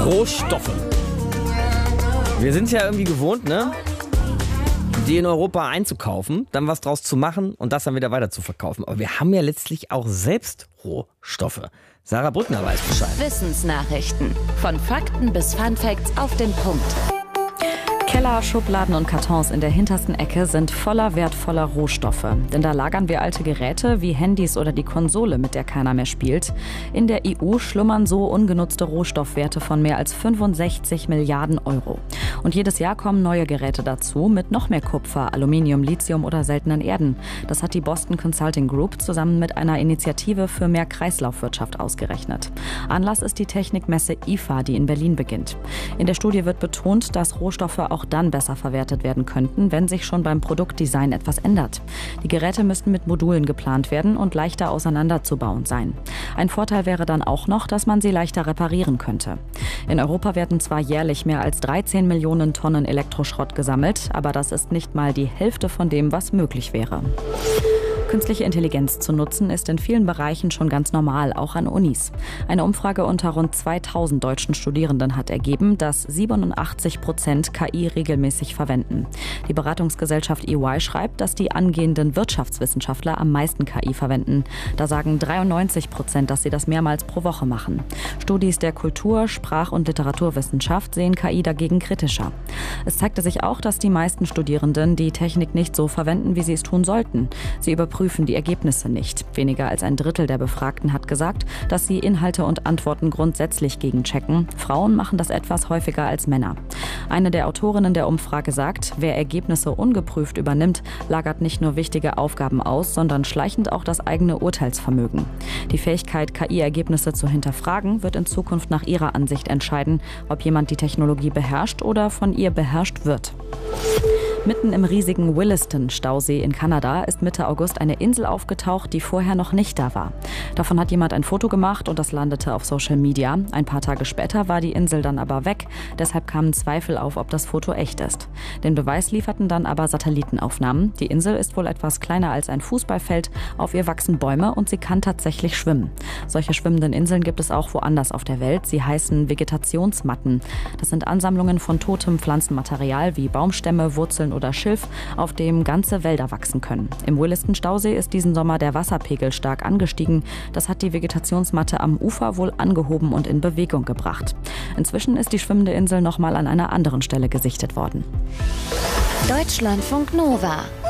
Rohstoffe. Wir sind ja irgendwie gewohnt, ne? Die in Europa einzukaufen, dann was draus zu machen und das dann wieder weiter zu verkaufen. Aber wir haben ja letztlich auch selbst Rohstoffe. Sarah Brückner weiß Bescheid. Wissensnachrichten. Von Fakten bis Funfacts auf den Punkt. Keller, Schubladen und Kartons in der hintersten Ecke sind voller wertvoller Rohstoffe. Denn da lagern wir alte Geräte wie Handys oder die Konsole, mit der keiner mehr spielt. In der EU schlummern so ungenutzte Rohstoffwerte von mehr als 65 Milliarden Euro. Und jedes Jahr kommen neue Geräte dazu mit noch mehr Kupfer, Aluminium, Lithium oder seltenen Erden. Das hat die Boston Consulting Group zusammen mit einer Initiative für mehr Kreislaufwirtschaft ausgerechnet. Anlass ist die Technikmesse IFA, die in Berlin beginnt. In der Studie wird betont, dass Rohstoffe auch dann besser verwertet werden könnten, wenn sich schon beim Produktdesign etwas ändert. Die Geräte müssten mit Modulen geplant werden und leichter auseinanderzubauen sein. Ein Vorteil wäre dann auch noch, dass man sie leichter reparieren könnte. In Europa werden zwar jährlich mehr als 13 Millionen Tonnen Elektroschrott gesammelt, aber das ist nicht mal die Hälfte von dem, was möglich wäre. Künstliche Intelligenz zu nutzen ist in vielen Bereichen schon ganz normal, auch an Unis. Eine Umfrage unter rund 2000 deutschen Studierenden hat ergeben, dass 87% KI regelmäßig verwenden. Die Beratungsgesellschaft EY schreibt, dass die angehenden Wirtschaftswissenschaftler am meisten KI verwenden. Da sagen 93%, dass sie das mehrmals pro Woche machen. Studis der Kultur-, Sprach- und Literaturwissenschaft sehen KI dagegen kritischer. Es zeigte sich auch, dass die meisten Studierenden die Technik nicht so verwenden, wie sie es tun sollten. Sie überprüfen die Ergebnisse nicht. Weniger als ein Drittel der Befragten hat gesagt, dass sie Inhalte und Antworten grundsätzlich gegenchecken. Frauen machen das etwas häufiger als Männer. Eine der Autorinnen der Umfrage sagt, wer Ergebnisse ungeprüft übernimmt, lagert nicht nur wichtige Aufgaben aus, sondern schleichend auch das eigene Urteilsvermögen. Die Fähigkeit, KI-Ergebnisse zu hinterfragen, wird in Zukunft nach ihrer Ansicht entscheiden, ob jemand die Technologie beherrscht oder von ihr beherrscht wird. Mitten im riesigen Williston-Stausee in Kanada ist Mitte August eine Insel aufgetaucht, die vorher noch nicht da war. Davon hat jemand ein Foto gemacht und das landete auf Social Media. Ein paar Tage später war die Insel dann aber weg. Deshalb kamen Zweifel auf, ob das Foto echt ist. Den Beweis lieferten dann aber Satellitenaufnahmen. Die Insel ist wohl etwas kleiner als ein Fußballfeld. Auf ihr wachsen Bäume und sie kann tatsächlich schwimmen. Solche schwimmenden Inseln gibt es auch woanders auf der Welt. Sie heißen Vegetationsmatten. Das sind Ansammlungen von totem Pflanzenmaterial wie Baumstämme, Wurzeln oder Schilf, auf dem ganze Wälder wachsen können. Im Williston-Stausee ist diesen Sommer der Wasserpegel stark angestiegen. Das hat die Vegetationsmatte am Ufer wohl angehoben und in Bewegung gebracht. Inzwischen ist die schwimmende Insel nochmal an einer anderen Stelle gesichtet worden. Deutschlandfunk Nova